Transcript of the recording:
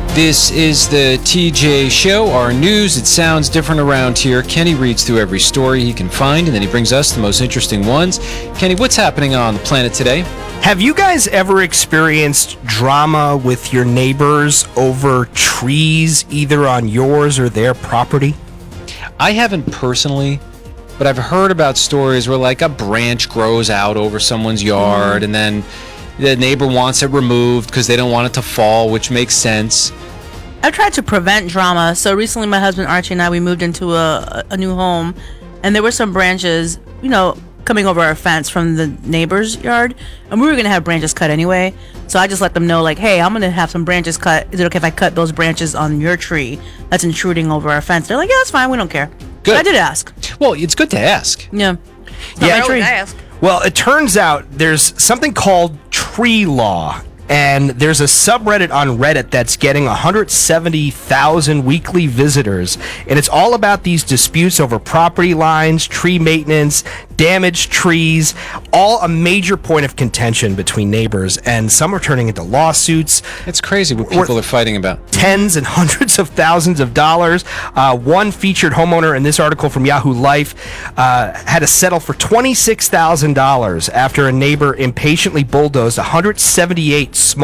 This is the TJ Show, our news. It sounds different around here. Kenny reads through every story he can find, and then he brings us the most interesting ones. Kenny, what's happening on the planet today? Have you guys ever experienced drama with your neighbors over trees, either on yours or their property? I haven't personally, but I've heard about stories where like a branch grows out over someone's yard, and then the neighbor wants it removed because they don't want it to fall, which makes sense. I've tried to prevent drama. So recently my husband Archie and I, we moved into a new home, and there were some branches, coming over our fence from the neighbor's yard, and we were going to have branches cut anyway. So I just let them know, like, hey, I'm going to have some branches cut. Is it okay if I cut those branches on your tree that's intruding over our fence? They're like, yeah, that's fine. We don't care. Good. But I did ask. Well, it's good to ask. Yeah. It's not my tree. I ask. Well, it turns out there's something called tree law, and there's a subreddit on Reddit that's getting 170,000 weekly visitors, and it's all about these disputes over property lines, tree maintenance, damaged trees, all a major point of contention between neighbors, and some are turning into lawsuits. It's crazy what people are fighting about. Tens and hundreds of thousands of dollars. One featured homeowner in this article from Yahoo Life had to settle for $26,000 after a neighbor impatiently bulldozed 178 small